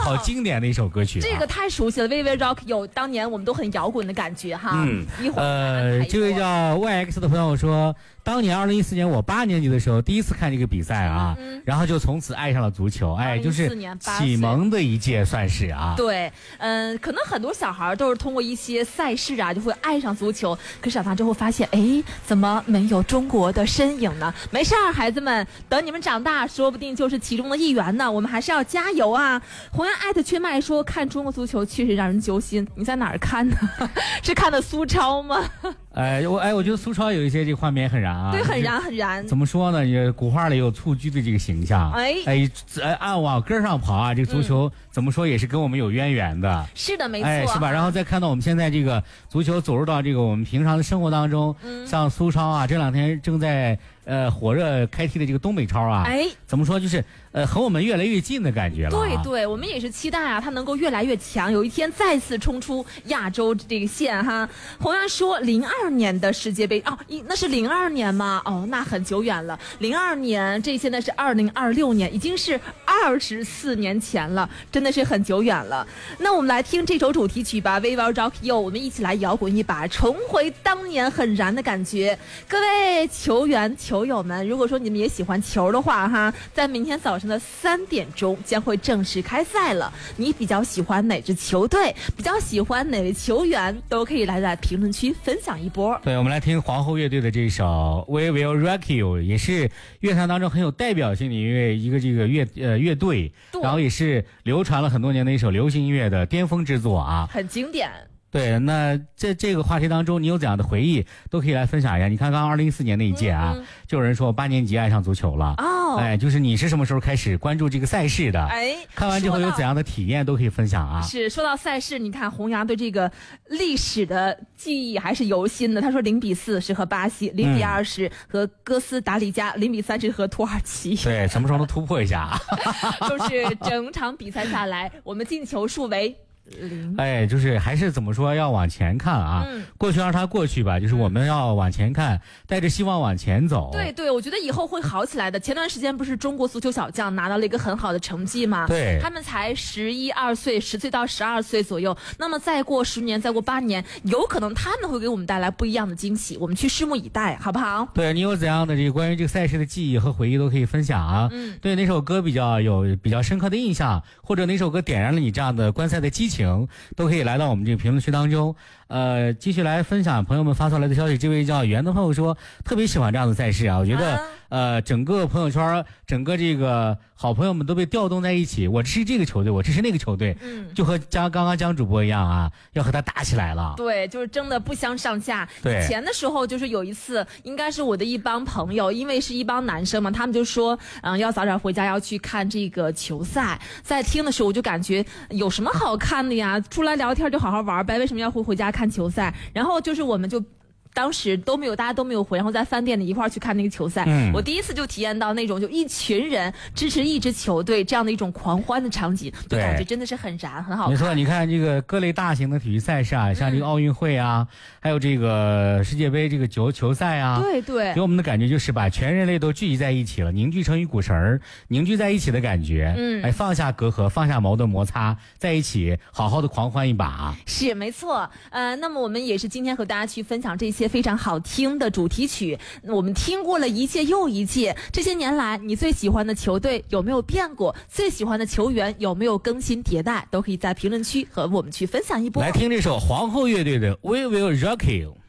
好经典的一首歌曲、啊。 这个太熟悉了 ，We Will Rock You， 当年我们都很摇滚的感觉哈。一会儿这位叫 YX 的朋友说，当年2014年我8年级的时候第一次看这个比赛啊，然后就从此爱上了足球，哎，就是启蒙的一届算是啊。 对，可能很多小孩都是通过一些赛事啊，就会爱上足球。可是长大之后发现，哎，怎么没有中国的身影呢？没事儿，孩子们，等你们长大，说不定就是其中的一员呢。我们还是要加油啊！红颜艾特缺麦说，看中国足球确实让人揪心。你在哪儿看呢？是看的苏超吗？ 我觉得苏超有一些这个画面很燃啊， 对，很燃很燃。 怎么说呢？也古画里有蹴鞠的这个形象，按往根上跑啊，这个足球怎么说也是跟我们有渊源的。 是的，没错， 是吧？然后再看到我们现在这个足球走入到这个我们平常的生活当中，像苏超啊，这2天正在火热开踢的这个东北超啊，怎么说就是和我们越来越近的感觉了、啊。 对，我们也是期待啊，它能够越来越强，有一天再次冲出亚洲这个线哈。红阳说02年的世界杯哦，那是02年吗？哦，那很久远了。02年，这现在是2026年，已经是24年前了，真的是很久远了。那我们来听这首主题曲吧 ，We Will Rock You， 我们一起来摇滚一把，重回当年很燃的感觉。各位球员、球友们，如果说你们也喜欢球的话哈，在明天早上的3点钟将会正式开赛了。你比较喜欢哪支球队？比较喜欢哪位球员？都可以来在评论区分享一波。 对，我们来听皇后乐队的这首 We Will Rock You， 也是乐坛当中很有代表性的一个这个乐队，然后也是流传了很多年的一首流行音乐的巅峰之作啊， 很经典。 对，那这个话题当中，你有怎样的回忆，都可以来分享一下。你看，刚2014年那一届啊，就有人说8年级爱上足球了。就是你是什么时候开始关注这个赛事的？看完之后有怎样的体验，都可以分享啊。 是，说到赛事，你看弘扬对这个历史的记忆还是犹新的。他说0-4是和巴西，0-20和哥斯达黎加，0-30和土耳其。 对，什么时候能突破一下？ 就是整场比赛下来，我们进球数为0。 就是还是怎么说，要往前看啊。过去让它过去吧，就是我们要往前看，带着希望往前走。 对，我觉得以后会好起来的。前段时间不是中国足球小将拿到了一个很好的成绩吗？ 对， 他们才11、2岁，10岁到12岁左右。那么再过10年，再过8年，有可能他们会给我们带来不一样的惊喜。我们去拭目以待，好不好？ 对，你有怎样的这个关于这个赛事的记忆和回忆都可以分享啊。对，哪首歌比较深刻的印象，或者哪首歌点燃了你这样的观赛的激情，都可以来到我们这个评论区当中。继续来分享朋友们发出来的消息。这位叫袁的朋友说，特别喜欢这样的赛事啊，我觉得整个朋友圈，整个这个好朋友们都被调动在一起。我支持这个球队，我支持那个球队，就和刚刚江主播一样啊，要和他打起来了。 对，就是争得不相上下。 对， 以前的时候就是有一次，应该是我的一帮朋友，因为是一帮男生嘛，他们就说，要早点回家，要去看这个球赛。在听的时候，我就感觉有什么好看的呀？出来聊天就好好玩呗，为什么要回家看球赛？然后就是我们就当时大家都没有回，然后在饭店里一块儿去看那个球赛。我第一次就体验到那种就一群人支持一支球队这样的一种狂欢的场景，就感觉真的是很燃，很好看。 没错，你看这个各类大型的体育赛事啊，像这个奥运会啊，还有这个世界杯这个球赛啊， 对， 给我们的感觉就是把全人类都聚集在一起了，凝聚成一股绳儿，凝聚在一起的感觉。放下隔阂，放下矛盾摩擦，在一起好好的狂欢一把。 是没错。那么我们也是今天和大家去分享这些非常好听的主题曲，我们听过了一届又一届。这些年来，你最喜欢的球队有没有变过？最喜欢的球员有没有更新迭代？都可以在评论区和我们去分享一波。 来听这首皇后乐队的 We Will Rock You。